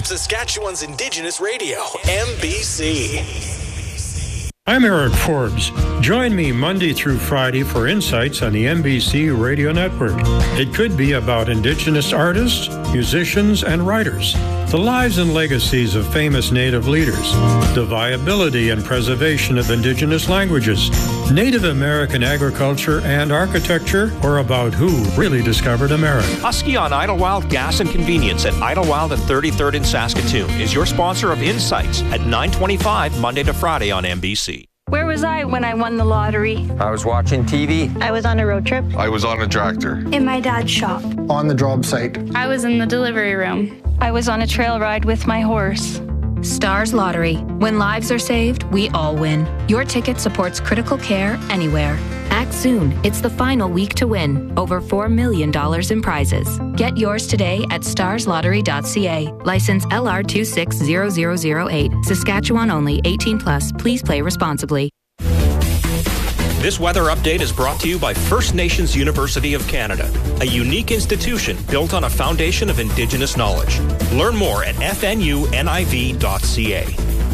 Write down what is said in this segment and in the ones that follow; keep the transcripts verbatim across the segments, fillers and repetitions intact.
Saskatchewan's Indigenous radio, M B C. I'm Eric Forbes. Join me Monday through Friday for insights on the M B C Radio Network. It could be about Indigenous artists, musicians, and writers, the lives and legacies of famous Native leaders, the viability and preservation of Indigenous languages, Native American agriculture and architecture, or about who really discovered America. Husky on Idlewild Gas and Convenience at Idlewild and thirty-third in Saskatoon is your sponsor of Insights at nine twenty-five Monday to Friday on M B C. Where was I when I won the lottery? I was watching T V. I was on a road trip. I was on a tractor. In my dad's shop. On the job site. I was in the delivery room. I was on a trail ride with my horse. Stars Lottery. When lives are saved, we all win. Your ticket supports critical care anywhere. Act soon. It's the final week to win. Over four million dollars in prizes. Get yours today at stars lottery dot c a. License L R two six zero zero zero eight. Saskatchewan only. eighteen plus. Please play responsibly. This weather update is brought to you by First Nations University of Canada, a unique institution built on a foundation of Indigenous knowledge. Learn more at f n u n i v dot c a.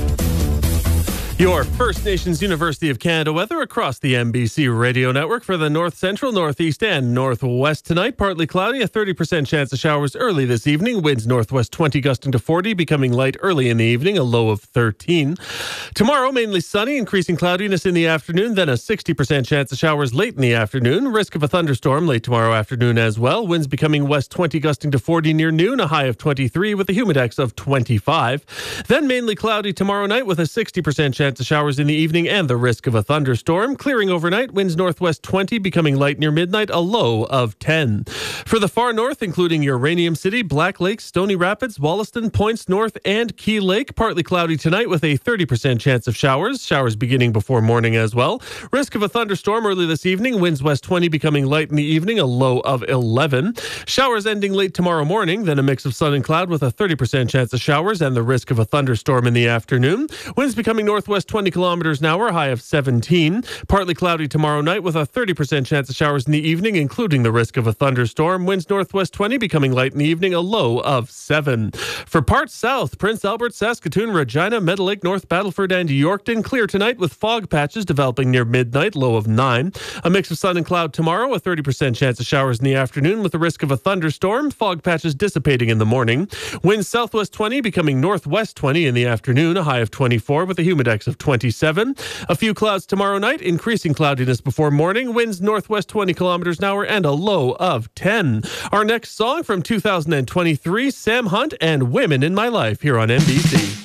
Your First Nations University of Canada weather across the M B C radio network for the north central, northeast, and northwest tonight. Partly cloudy, a thirty percent chance of showers early this evening. Winds northwest twenty, gusting to forty, becoming light early in the evening, a low of thirteen. Tomorrow, mainly sunny, increasing cloudiness in the afternoon, then a sixty percent chance of showers late in the afternoon. Risk of a thunderstorm late tomorrow afternoon as well. Winds becoming west twenty, gusting to forty near noon, a high of twenty-three with a humidex of twenty-five. Then mainly cloudy tomorrow night with a sixty percent chance of showers in the evening and the risk of a thunderstorm. Clearing overnight, winds northwest twenty, becoming light near midnight, a low of ten. For the far north, including Uranium City, Black Lake, Stony Rapids, Wollaston, Points North, and Key Lake, partly cloudy tonight with a thirty percent chance of showers. Showers beginning before morning as well. Risk of a thunderstorm early this evening, winds west twenty, becoming light in the evening, a low of eleven. Showers ending late tomorrow morning, then a mix of sun and cloud with a thirty percent chance of showers and the risk of a thunderstorm in the afternoon. Winds becoming northwest twenty kilometers an hour, high of seventeen. Partly cloudy tomorrow night with a thirty percent chance of showers in the evening, including the risk of a thunderstorm. Winds northwest twenty, becoming light in the evening, a low of seven. For parts south, Prince Albert, Saskatoon, Regina, Meadow Lake, North Battleford, and Yorkton, clear tonight with fog patches developing near midnight, low of nine. A mix of sun and cloud tomorrow, a thirty percent chance of showers in the afternoon with the risk of a thunderstorm. Fog patches dissipating in the morning. Winds southwest twenty, becoming northwest twenty in the afternoon, a high of twenty-four with a humidex of twenty-seven. A few clouds tomorrow night, increasing cloudiness before morning. Winds northwest twenty kilometers an hour and a low of ten. Our next song from two thousand twenty-three, Sam Hunt and Women in My Life here on M B C.